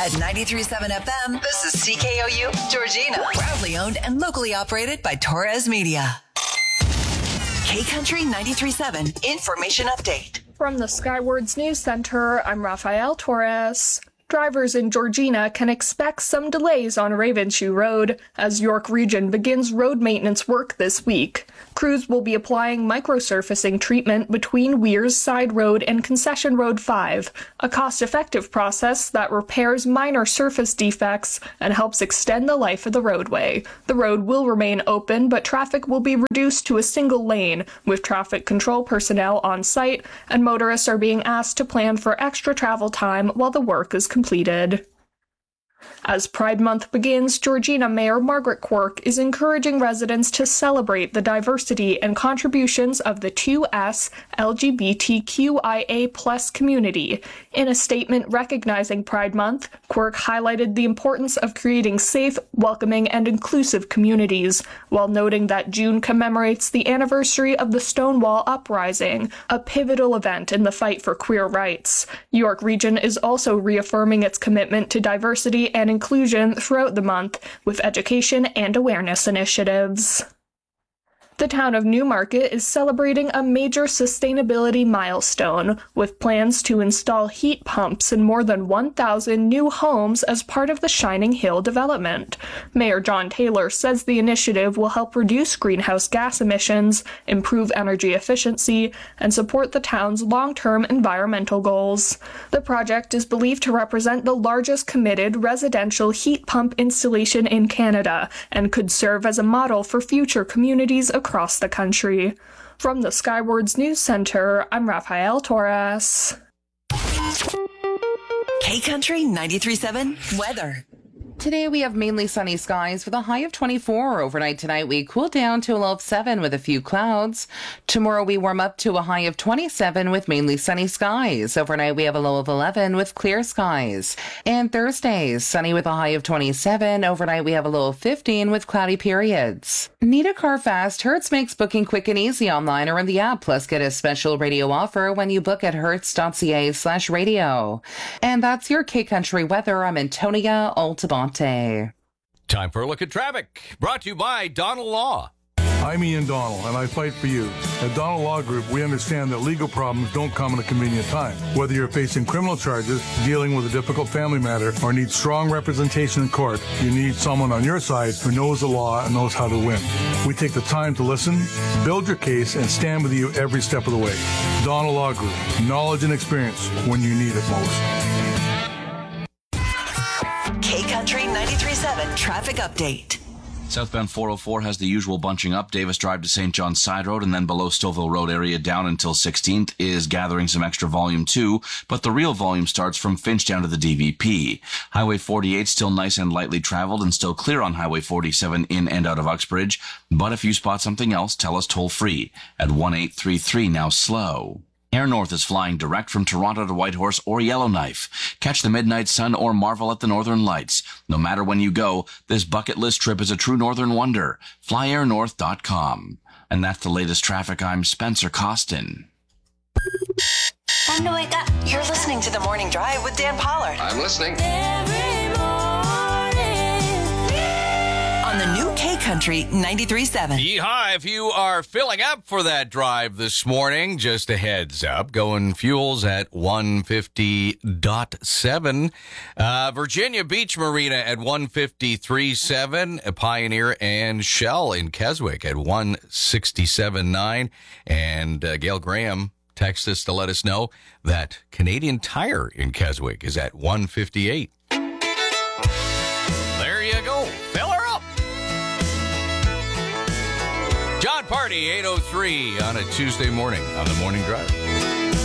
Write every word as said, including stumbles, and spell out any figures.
At ninety-three point seven F M, this is C K O U Georgina. Proudly owned and locally operated by Torres Media. K-Country ninety-three point seven Information Update. From the Skywards News Center, I'm Rafael Torres. Drivers in Georgina can expect some delays on Ravenshoe Road as York Region begins road maintenance work this week. Crews will be applying microsurfacing treatment between Weirs Side Road and Concession Road five, a cost-effective process that repairs minor surface defects and helps extend the life of the roadway. The road will remain open, but traffic will be reduced to a single lane, with traffic control personnel on site, and motorists are being asked to plan for extra travel time while the work is completed. completed. As Pride Month begins, Georgina Mayor Margaret Quirk is encouraging residents to celebrate the diversity and contributions of the two S L G B T Q I A plus community. In a statement recognizing Pride Month, Quirk highlighted the importance of creating safe, welcoming, and inclusive communities, while noting that June commemorates the anniversary of the Stonewall Uprising, a pivotal event in the fight for queer rights. York Region is also reaffirming its commitment to diversity and inclusion throughout the month with education and awareness initiatives. The town of Newmarket is celebrating a major sustainability milestone, with plans to install heat pumps in more than one thousand new homes as part of the Shining Hill development. Mayor John Taylor says the initiative will help reduce greenhouse gas emissions, improve energy efficiency, and support the town's long-term environmental goals. The project is believed to represent the largest committed residential heat pump installation in Canada and could serve as a model for future communities across across the country. From the Skywards News Center, I'm Rafael Torres. K-Country ninety-three point seven weather. Today we have mainly sunny skies with a high of twenty-four. Overnight tonight we cool down to a low of seven with a few clouds. Tomorrow we warm up to a high of twenty-seven with mainly sunny skies. Overnight we have a low of eleven with clear skies. And Thursday, sunny with a high of twenty-seven. Overnight we have a low of fifteen with cloudy periods. Need a car fast? Hertz makes booking quick and easy online or in the app. Plus get a special radio offer when you book at hertz.ca slash radio. And that's your K-Country weather. I'm Antonia Altamonte. Time for a look at traffic, brought to you by Donald Law. I'm Ian Donald, and I fight for you. At Donald Law Group, we understand that legal problems don't come at a convenient time. Whether you're facing criminal charges, dealing with a difficult family matter, or need strong representation in court, you need someone on your side who knows the law and knows how to win. We take the time to listen, build your case, and stand with you every step of the way. Donald Law Group, knowledge and experience when you need it most. K-Country ninety-three point seven traffic update. Southbound four oh four has the usual bunching up. Davis Drive to Saint John's Side Road, and then below Stouffville Road area down until sixteenth is gathering some extra volume too, but the real volume starts from Finch down to the D V P. Highway forty-eight still nice and lightly traveled and still clear on Highway forty-seven in and out of Uxbridge, but if you spot something else, tell us toll free at one eight three three now slow. Air North is flying direct from Toronto to Whitehorse or Yellowknife. Catch the midnight sun or marvel at the northern lights. No matter when you go, this bucket list trip is a true northern wonder. fly air north dot com. And that's the latest traffic. I'm Spencer Costin. Time to wake up. You're listening to The Morning Drive with Dan Pollard. I'm listening. Every morning. On the new K-Country ninety-three point seven. Yeehaw, if you are filling up for that drive this morning, just a heads up, going fuels at one fifty point seven. Uh, Virginia Beach Marina at one fifty-three point seven. Pioneer and Shell in Keswick at one sixty-seven point nine. And uh, Gail Graham texted us to let us know that Canadian Tire in Keswick is at one fifty-eight. There you go. Fill her up. John Party, eight oh three on a Tuesday morning on the Morning Drive.